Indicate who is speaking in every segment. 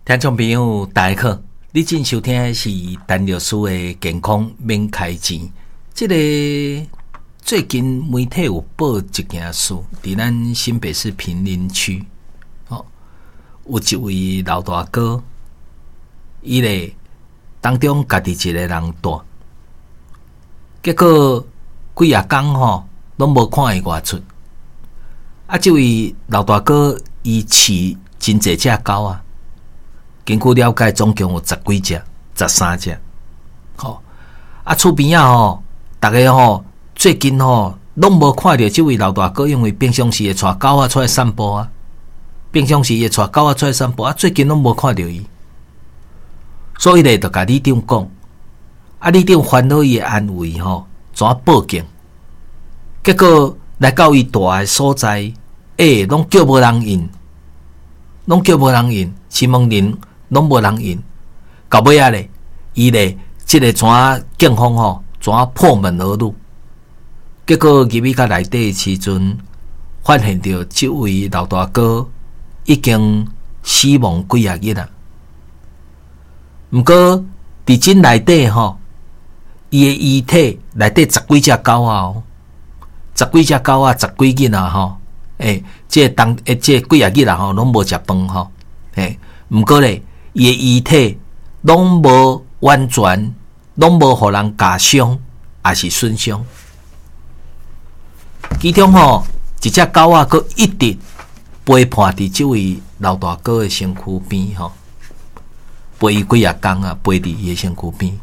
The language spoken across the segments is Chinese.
Speaker 1: 听众朋友大家好，你正收听的是陈律师的健康免开钱。这个最近媒体有报一件事，在咱新北市坪林区，有一位老大哥，伊咧当中家己一个人住，结果几啊天拢无看伊外出。这位老大哥伊饲真侪只狗啊。根据了解，总共有10几只、13只。厝边大家最近拢无看到这位老大哥，因为平常时会带狗仔出来散步啊，平常时会带狗仔出来散步啊，最近拢无看到伊，所以咧就甲里长讲，里长烦恼伊的安危怎报警？结果来到伊住的所在，拢叫无人应，询问人。拢无人应，到尾仔咧，伊咧即个怎警方怎破门而入？结果入去到内底的时阵，发现到这位老大哥已经死亡几啊日啦。毋过伫真内底伊的遗体内底10几只狗啊，10几只狗啊，10几日啊这几啊日啦拢无食饭毋过咧。伊的遗体拢无完全，拢无互人加伤，也是损伤。其中一只狗仔佫一直陪伴伫这位老大哥的身躯边陪伊几啊天啊，陪伫伊的身躯边。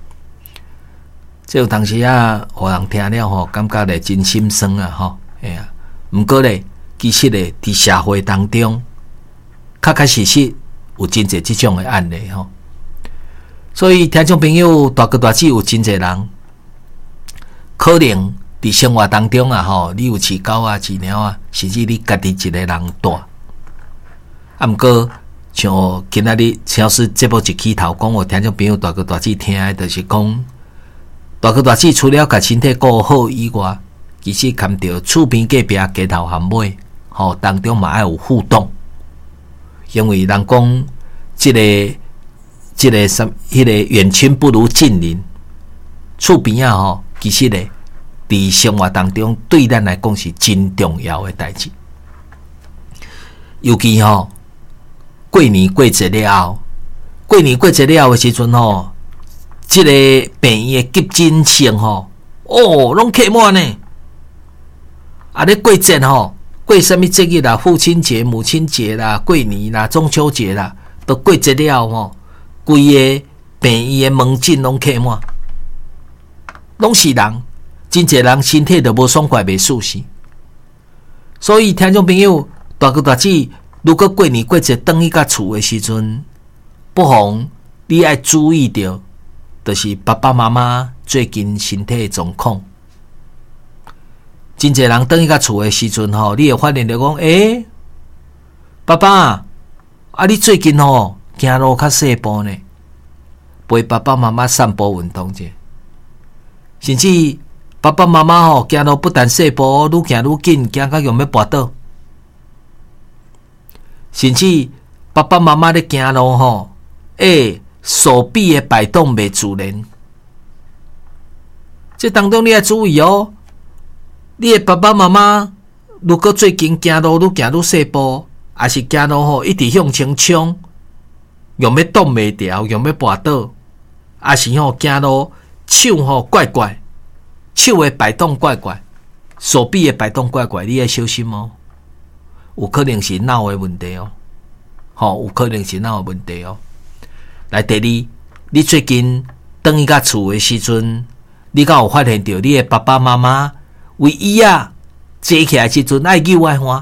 Speaker 1: 这有当时互人听了感觉咧真心酸啊毋过咧，其实咧伫社会当中，确实。有真侪这种的案例所以听众朋友大哥大姐有真侪人，可能伫生活当中你有饲狗啊、饲猫啊，甚至你家己一个人住。毋过像今仔日超市节目一起头讲，我听众朋友大哥大姐听的，就是讲大哥大姐除了甲身体顾好以外，其实看到厝边隔壁街头巷尾当中嘛要有互动。因为人讲，这个迄个远亲不如近邻，厝边其实咧，伫生活当中对咱来讲是真重要的代志。尤其过年过节了后的时阵这个病院的急诊室拢客满呢。咧过节过什么节日啦？父亲节、母亲节啦，过年啦，中秋节啦，都过节了规个病院的门诊拢客满，拢是人，真侪人身体都无爽快，袂舒适。所以听众朋友，大哥大姐，如果过年过节返去到厝的时阵，不妨你要注意到，就是爸爸妈妈最近身体的状况。真侪人返去到厝的时阵你会发现到讲，爸爸你最近行路较细步呢，陪爸爸妈妈散步运动者，甚至爸爸妈妈行路不但细步，愈行愈紧，行到用要跋倒，甚至爸爸妈妈咧行路手臂的摆动袂自然，这当中你要注意你的爸爸妈妈如果最近行路愈行愈细步，还是行路一直向前冲，用要动袂掉，用要跋倒，还是行路手怪怪，手的摆动怪怪，手臂的摆动怪怪，你要小心有可能是脑的问题有可能是脑的问题来，第二，你最近返去到厝的时阵，你敢有发现到你的爸爸妈妈？为伊坐起来时阵爱扭爱欢，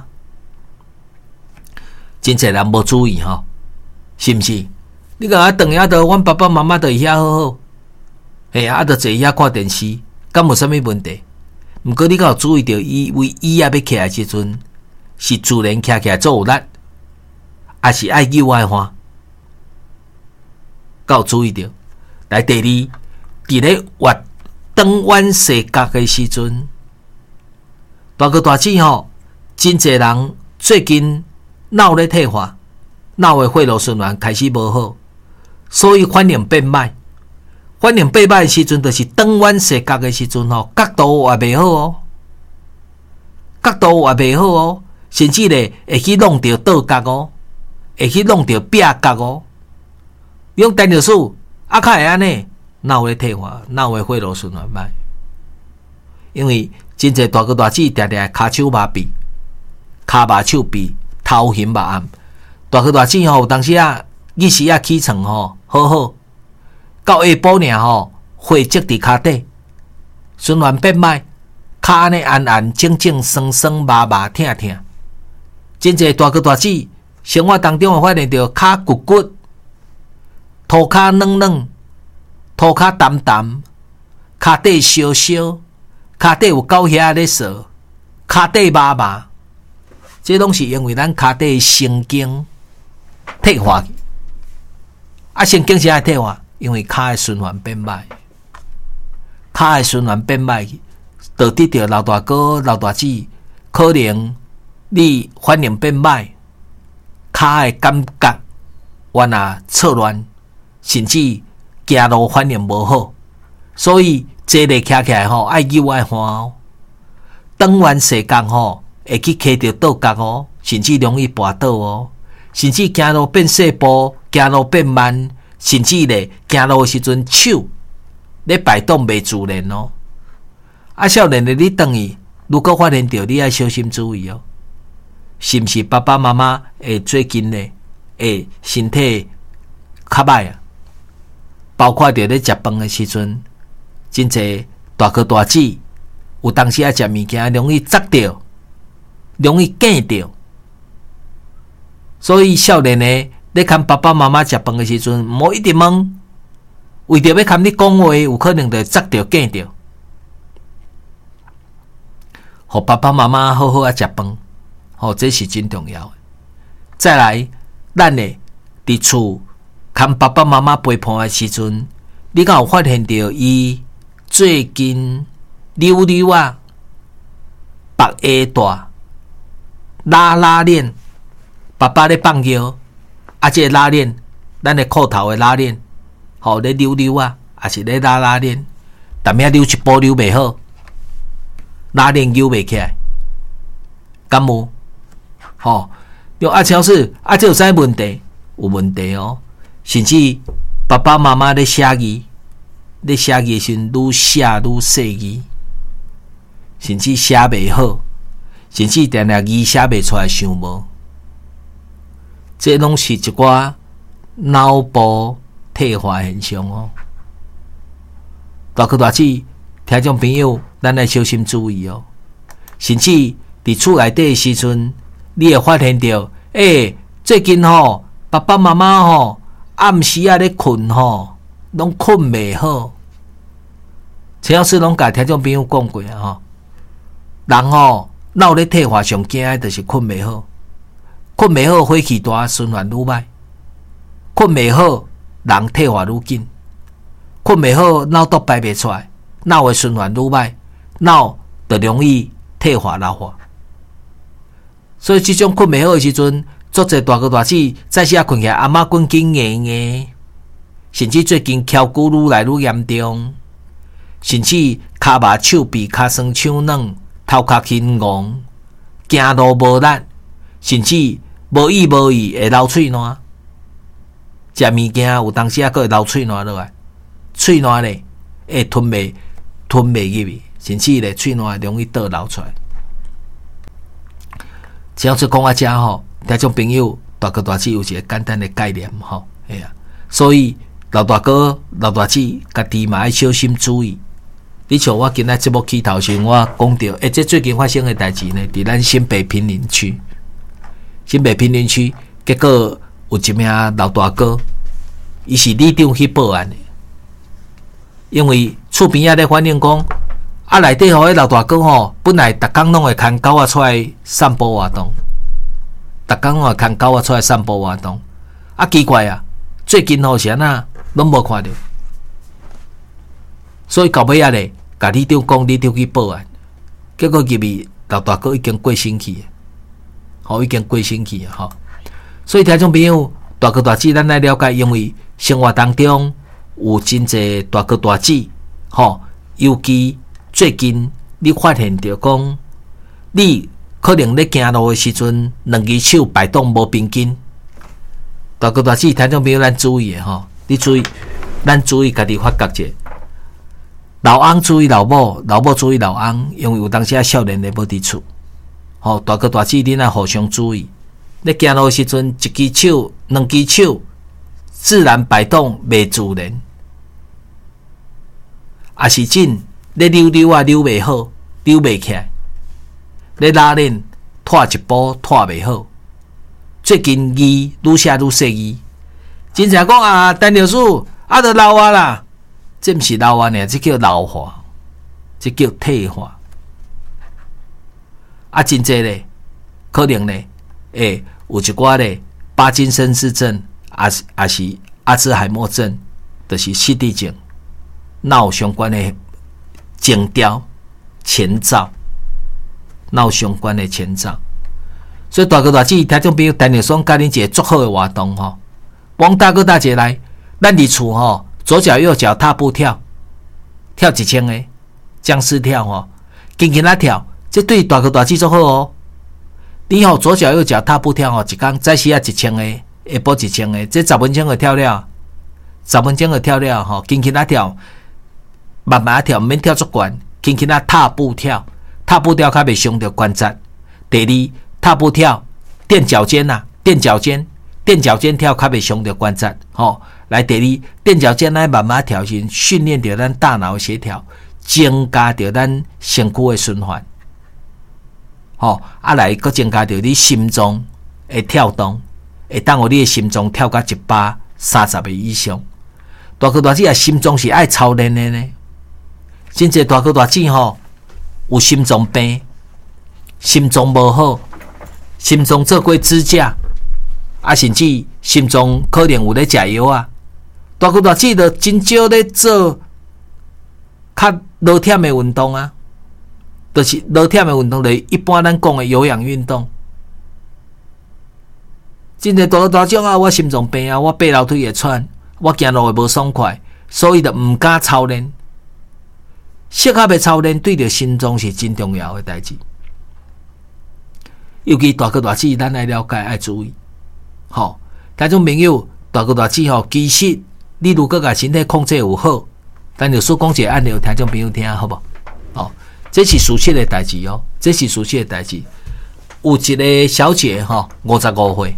Speaker 1: 真侪人无注意是毋是？你甲等下到阮爸爸妈妈在遐好好，就坐遐看电视，敢有啥物问题？毋过你敢有注意到伊为伊要起来时阵，是自然起来做有力，还是爱扭爱欢？敢有注意到？来，第二，伫咧转弯世角的时阵。大哥大姐真侪人最近脑咧退化， 脑的血路循环开始无好，所以反应变歹。反应变歹的时阵，就是转弯视角的时阵吼，角度也袂好哦，角度也袂好哦，甚至咧会去弄到倒角哦，会去弄到壁角哦。用电着数较会安尼，脑的退化，脑的血路循环歹。因为真侪大哥大姐常常骹手麻痹，骹麻手痹，头晕目暗。大哥大姐吼，有当时日时起床吼，好好，到下晡尔吼，血积伫骹底，循环变歹，骹安尼暗暗、静静、酸酸、麻麻、疼疼。真侪大哥大姐生活当中会发现到骹骨骨、涂骹软软、涂骹澹澹、骹底烧烧。骹底有狗血咧扫，骹底麻麻，这拢是因为咱骹底神经退化去。神经是爱退化，因为骹的循环变歹，骹的循环变歹去，导致着老大哥、老大姐可能你反应变歹，骹的感觉原来错乱，甚至走路反应无好，所以。坐咧徛起来吼，爱扭爱换哦，转弯视角吼，会去磕着倒角哦，甚至容易跌倒哦，甚至行路变细步，行路变慢，甚至咧行路的时阵手咧摆动袂自然哦。少年的你转去，如果发现到，你爱小心注意哦，是毋是爸爸妈妈会最近咧会身体较歹啊？包括着咧食饭的时阵。真侪大哥大姐有当时食物件容易砸掉，容易깨掉，所以少年的咧看爸爸妈妈食饭的时阵，唔好一直问，为着要看你讲话，有可能就砸掉깨掉。互爸爸妈妈好好食饭，这是真重要的。再来，咱呢伫厝看爸爸妈妈陪伴的时阵，你敢有发现到伊？最近溜溜啊，白下大，拉拉链，爸爸咧放尿，这个拉链，咱的裤头的拉链，咧溜溜啊，也是咧拉拉链，但咩溜一步溜袂好，拉链扭袂起来，敢有？用超市这有啥问题？有问题哦，甚至爸爸妈妈咧写字。咧写字时愈写愈细字，甚至写袂好，甚至常常字写袂出来，想无，这拢是一寡脑部退化现象哦。大哥大姐，听众朋友，咱要小心注意哦。甚至伫厝内底的时阵，你会发现到，最近爸爸妈妈暗时咧困拢困袂好。陈老师拢甲听众朋友讲过啊，人脑咧退化上惊的就是困袂好，困袂好火气大，循环愈歹，困袂好人退化愈紧，困袂好脑毒排袂出来，脑的循环愈歹，脑就容易退化老化。所以这种困袂好的时阵，足侪大哥大姐早时困起来，阿妈关紧硬硬，甚至最近翘骨愈来愈严重。甚至骹麻手臂骹酸手软，头壳轻戆，行路无力，甚至无意无意会流喙烂。食物件有当时还会流喙烂落来，喙烂咧会吞袂入去，甚至咧喙烂容易倒流出来。只要是讲这听众朋友大哥大姐有一个简单的概念所以老大哥老大姐家己嘛要小心注意。你像我今仔节目起头时，我讲到，这最近发生的代志呢，伫咱新北坪林区，结果有一名老大哥，伊是里长去报案的，因为厝边仔咧反映讲，内底迄老大哥本来逐工拢会牵狗仔出来散步活动，奇怪啊，最近是安那拢无看到。所以到尾仔咧，甲里长讲，里长去报案，结果入去老大哥已经过身去，已经过身去所以听众朋友，大哥大姐，咱来了解，因为生活当中有真济大哥大姐，尤其最近你发现到讲，你可能咧行路的时阵，两只手摆动无平均。大哥大姐，听众朋友，咱注意的你注意，咱注意家己发觉者。老翁注意老母，老母注意老翁，因为有当时少年的无伫厝。大哥大姐，恁啊互相注意。咧行路的时阵，一只手、两只手自然摆动袂自然，也是真咧溜溜啊溜袂好，溜袂起来。咧拉链拖一步拖袂好。最近字愈写愈细字，真正讲啊，陈律师就老啊啦，这毋是老啊呢，这叫老化，这叫退化。真济咧，可能咧，有一寡咧，帕金森氏症，也是阿兹海默症，就是失智症，脑相关的前兆、前兆，脑相关的前兆。所以大哥大姐，听众朋友，陈律师教恁一个足好的活动往大哥大姐来，咱伫厝左脚右脚踏步跳1000个僵尸跳轻轻啊跳，这对大哥大姐足好你左脚右脚踏步跳一天再时1000个，下晡1000个，这10分钟就跳了，10分钟就跳了轻轻啊跳，慢慢啊跳，毋免跳足悬，轻轻啊踏步跳，踏步跳较袂伤着关节。第二，踏步跳，垫脚尖垫脚尖跳较袂伤着关节。来第二，垫脚尖来慢慢跳先，训练着咱大脑协调，增加着咱身躯的循环。来搁增加着你心脏的跳动，会当互你的心脏跳到130个以上。大哥大姐心脏是爱操练的呢，真侪大哥大姐有心脏病，心脏无好。心脏做过支架，甚至心脏可能有咧食药大哥大姐就真少咧做较劳忝的运动就是劳忝的运动，就是一般咱讲的有氧运动。真侪大哥大姐我心脏病我爬楼梯会喘，我行路会无爽快，所以就毋敢操练。适合的操练对着心脏是真重要的代志。尤其大哥大姐，咱来了解爱注意。听众朋友，大哥大姐其实你如果把身体控制有好，咱就说讲一个案例，听众朋友听好不好？这是事实的代志这是事实的代志。有一个小姐55岁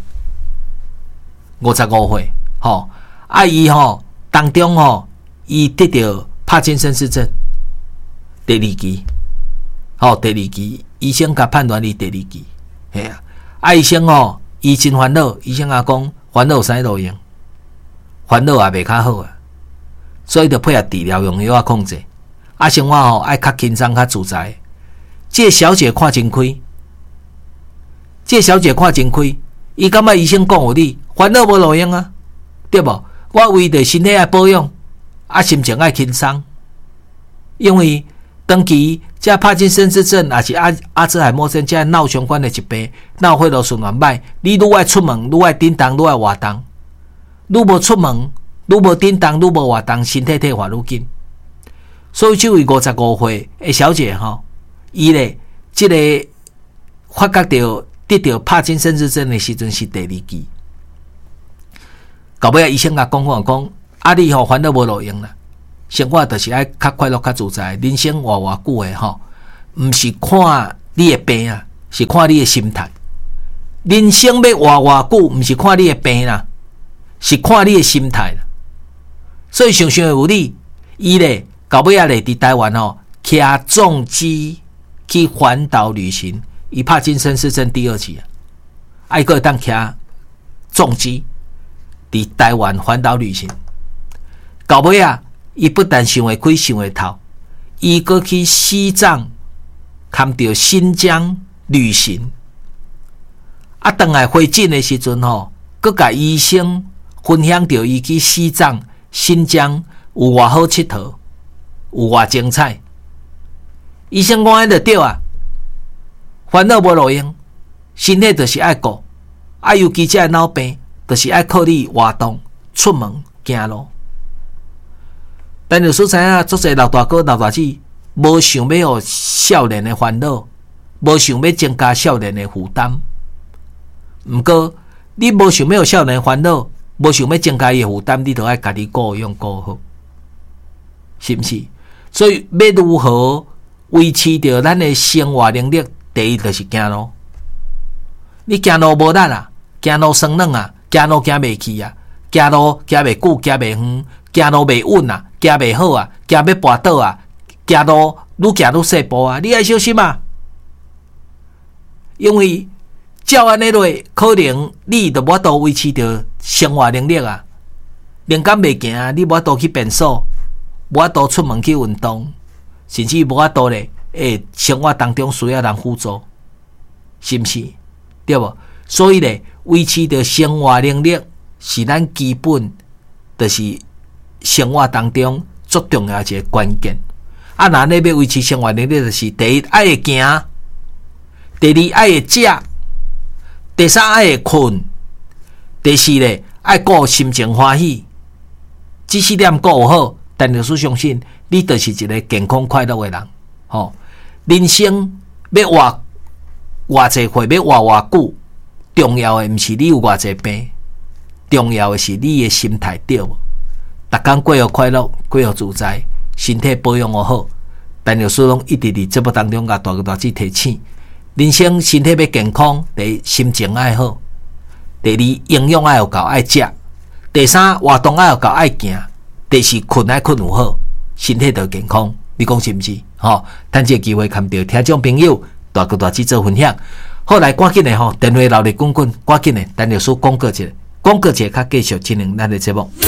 Speaker 1: ，55岁伊当中伊得到帕金森氏症第二期，第二期医生甲判断你第二期。医生伊真烦恼，医生讲烦恼有啥路用？烦恼也袂较好所以就配合治疗用药控制。生活爱较轻松较自在。这个小姐看真开，伊感觉医生讲有理，烦恼无路用对无？我为着身体爱保养，心情爱轻松，因为长期这帕金森氏症也是阿兹海默症这脑相关的疾病，脑血路循环歹，你愈爱出门，愈爱叮当，愈爱活动，愈无出门，愈无叮当，愈无活动，身体退化愈紧。所以这位55岁的小姐伊咧这个发觉到得到帕金森氏症的时阵是第二期，到尾医生甲讲你烦恼无路用啦。生活就是爱较快乐、较自在。人生偌久的毋是看你的病是看你的心态。人生要偌久，毋是看你的病是看你的心态所以常常有你，伊咧到尾咧伫台湾骑重机去环岛旅行，伊帕金森氏症第2期伊个会当骑重机伫台湾环岛旅行，到尾伊不但想会开想会透，伊搁去西藏看到新疆旅行，回来回诊的时阵搁甲医生分享到伊去西藏、新疆有偌好佚佗，有偌精彩。医生讲迄就对烦恼无路用，身体就是爱顾， 尤其这脑病，就是爱靠你活动、出门、行路。但有时知影，足侪老大哥、老大姐，无想要互少年的烦恼，无想要增加少年的负担。毋过，你无想要少年烦恼，无想要增加伊的负担，你就爱家己顾用顾好，是毋是？所以要如何维持着咱的生活能力？第一就是行路。你行路无力啊，行路酸软啊，行路行袂去啊，行路行袂久，行袂远，行路袂稳啊，行袂好啊，行要跋倒啊，行路愈行愈细步啊，你爱小心啊！因为照安尼落，可能你就无法度维持着生活能力啊。连敢袂行，你无法度去便所，无法度出门去运动，甚至无法度咧，生活当中需要人辅助，是毋是？对无？所以咧，维持着生活能力是咱基本，就是生活当中最重要一个关键。啊，那要维持生活能力，就是第一爱会行，第二爱会食，第三爱会困，第四咧爱顾心情欢喜。这4点顾好，但就是相信你就是一个健康快乐的人。吼，人生要活偌济岁，要活偌久，重要的毋是你有偌济病，重要的是你的心态对无？逐工过互快乐，过互自在，身体保养好。但有时拢一直伫节目当中甲大哥大姐提醒，人生身体要健康，第一心情爱好，第二营养爱有够爱食，第三活动爱有够爱行，第四困爱困有好，身体就健康。你讲是毋是？吼，趁这个机会看到听众朋友大哥大姐做分享，好来赶紧的吼，电话留咧滚滚，赶紧的，等有所广告一下，广告一下，较继续进行咱的节目。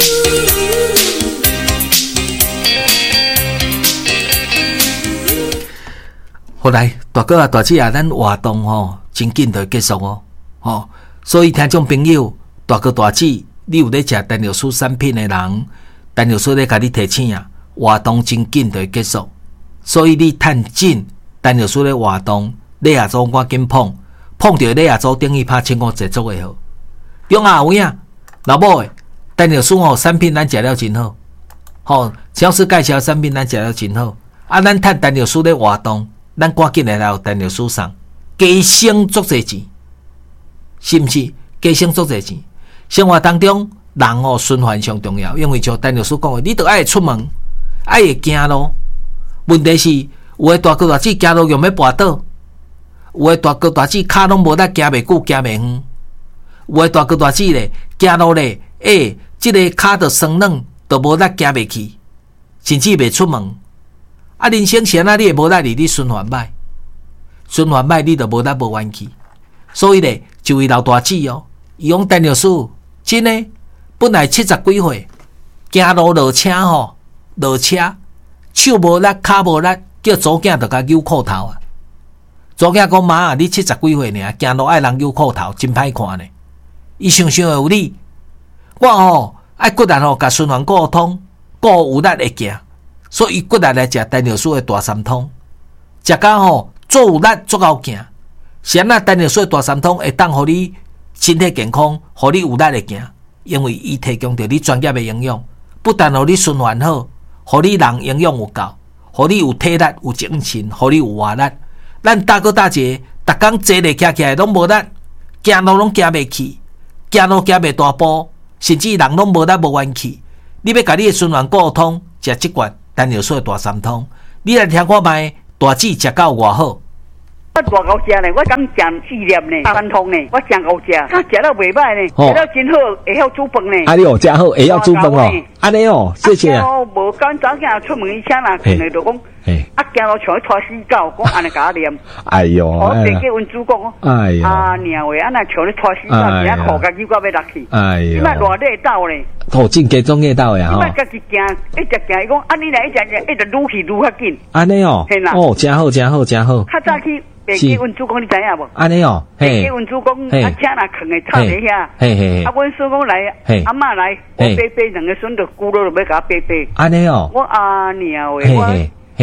Speaker 1: 后来大哥啊、大姐啊，咱活动吼真紧就结束哦，吼，所以听众朋友，大哥大姐，你有咧食单药素产品的人，单药素咧甲你提醒啊，活动真紧就结束，所以你趁紧单药素咧活动，你也做赶紧碰着你也做等于拍清光制作的好，中啊有影，老母诶，单药素吼产品咱食了真好，吼，超市介绍产品咱食了真好，啊，咱趁单药素咧活动。咱赶紧来有单药素上，加省足侪钱，是毋是？加省足侪钱。生活当中，人哦循环上重要，因为像单药素讲的，你得爱出门，爱会行路。问题是，有的大哥大姐行路用要跋倒，有的大哥大姐骹拢无力，行袂久，行袂远。有的大哥大姐咧行路咧，即个骹就酸软，就无力行袂去，甚至袂出门。啊，人生是安那，你会无力哩，你循环歹，循环歹，你就无力无元气。所以咧，一位老大姐哦，伊讲单药素，真诶，本来70几岁，行路落车吼，落车手无力，骹无力，叫祖囝就甲扭裤头啊。祖囝讲妈啊，你70几岁尔，行路爱人扭裤头，真歹看呢。伊想有理，我吼爱骨力吼，甲循环顾通，顾有力会行。所以，骨力来食单药素的大三通，食到吼足有力，足够行。是安那单药素的大三通会当互你身体健康，互你有力的行。因为伊提供着你专业的营养，不但互你循环好，互你人营养有够，互你有体力、有精神，互你有活力。咱大哥大姐，逐工坐咧徛起来拢无力，行路拢行袂去，行路行袂大步，甚至人拢无力无元气。你要甲你的循环顾通，食即罐。单药素的大三通，你来听看卖，大姊食到偌好。
Speaker 2: 我大狗食呢，我刚食4粒呢，大三通呢，我真够食，他食了袂歹呢，食了真好，会晓煮饭呢。
Speaker 3: 安尼哦，真好，会晓煮饭哦。安尼哦，谢谢啊。
Speaker 2: 无敢早囝出门以前啦，可能就讲，啊，行路像去拖死狗，讲安尼甲我念。
Speaker 3: 哎呦，
Speaker 2: 我爸叫阮主讲，
Speaker 3: 哎呦，
Speaker 2: 啊，娘喂，安尼像咧拖死狗，而且裤甲扭到要落去。
Speaker 3: 哎呦，
Speaker 2: 你莫热热斗呢。
Speaker 3: 哦，真加中热斗呀吼。
Speaker 2: 你莫家己行，一直行，伊讲安尼来一直愈去愈较紧。
Speaker 3: 安尼哦，哦，真好，真好，真好。
Speaker 2: 较早去。白叫阮主公，你知影无？
Speaker 3: 安尼哦，
Speaker 2: 白叫阮主公，啊，车若藏诶插伫遐，啊，阮叔公来，阿嬷来，我爬两个孙就咕噜就要甲我爬。
Speaker 3: 安尼哦，
Speaker 2: 我阿娘喂，我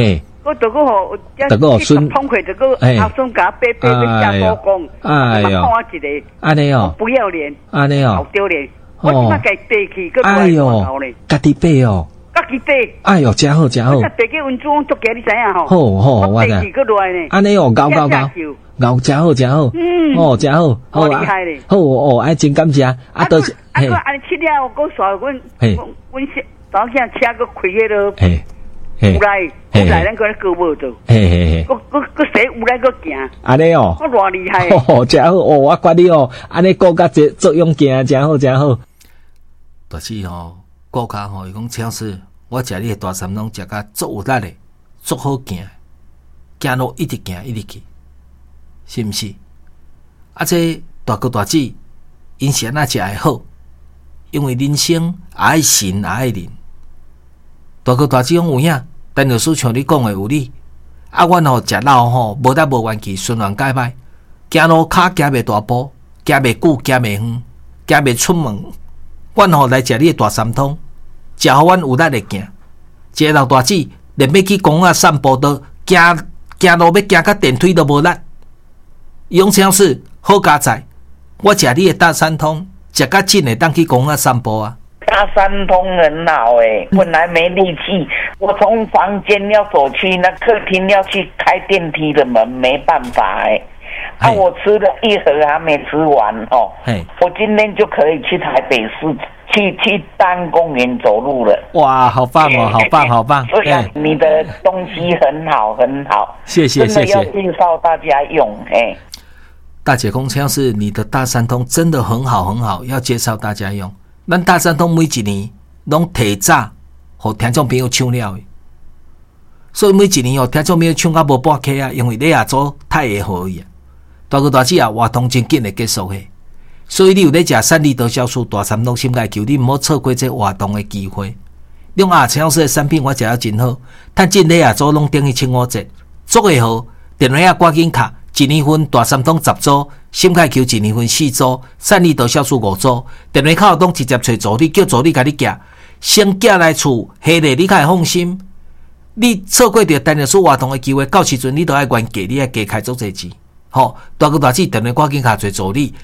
Speaker 2: 我这个吼，
Speaker 3: 这个孙
Speaker 2: 通会这个阿孙甲背要下高工，
Speaker 3: 哎呦，
Speaker 2: 看我一个，
Speaker 3: 安尼哦，
Speaker 2: 不要脸，
Speaker 3: 安尼哦，
Speaker 2: 好丢脸，我即马家背去，个
Speaker 3: 哎呦，家己背哦，
Speaker 2: 家己背，
Speaker 3: 哎呦，真好真好，
Speaker 2: 我背去温州足家你知影吼，
Speaker 3: 好，
Speaker 2: 我背去个来呢，
Speaker 3: 安尼哦，高，真好真好，哦，真好，
Speaker 2: 好厉害咧，
Speaker 3: 好哦，爱真感谢，都
Speaker 2: 是，安尼七了，我说阮早上车个开迄落，有来咱个高无做，个谁有来个行，
Speaker 3: 安尼哦，
Speaker 2: 我偌厉害，
Speaker 3: 哦，真好哦，我管你哦，安尼顾甲这作用行，真好真好。
Speaker 1: 但是吼，顾家吼，伊讲超市，我食你的大三拢食甲足有力的，足好行，行路一直行一直去，是毋是？啊，这大哥大姐，因是安那食会好，因为人生也爱信也爱忍。大哥大姐讲有影，陈老师像你讲的有理。啊，阮吼食老吼，无得无元气，循环改歹，行路骹行袂大步，行袂久，行袂远，行袂出门。阮吼来食你的大三通，食互阮有力的行。一个老大姐连要去公园散步都行路要行到电梯都无力。用超市好加载，我食你的大三通，食甲真会当去公园散步啊。
Speaker 4: 大三通很好本来没力气，我从房间要走去那客厅要去开电梯的门，没办法我吃了一盒还没吃完我今天就可以去台北市去丹公园走路了。
Speaker 3: 哇，好棒哦，好棒好棒！
Speaker 4: 你的东西很好很好，
Speaker 3: 谢谢
Speaker 4: 真的要介绍大家用
Speaker 1: 大姐讲像是你的大三通真的很好很好，要介绍大家用。咱大三通每一年拢提早互听众朋友抢了的，所以每一年听众朋友抢到无半刻因为你也做太会好伊大哥大姐活动真紧的结束的，所以你有咧食三利多酵素大三通心内求你唔好错过这活动的机会。用超市的产品我食了真好，趁真你做拢等于清5折，做会好，电话赶紧卡。一年份大三通10组，心态球一年份4组，三利多酵素5组。电话卡拢直接找助理，叫助理甲你寄，先寄来厝，下咧你较会放心。你错过着陈老师活动的机会，到时阵你都爱原价，你爱加开足侪钱。好，大哥大姐电话赶紧卡找助理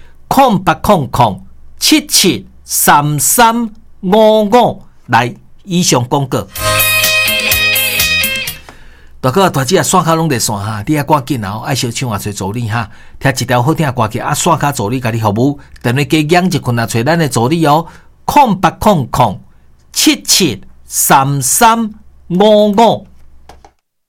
Speaker 1: ，0800773355来以上广告。大哥大姐啊，线卡拢在线哈，你啊赶紧哦，爱小抢啊找助理哈，听一条好听的歌曲啊，线卡助理甲你服务，电话加养一困啊，找咱的助理哦，0800773355。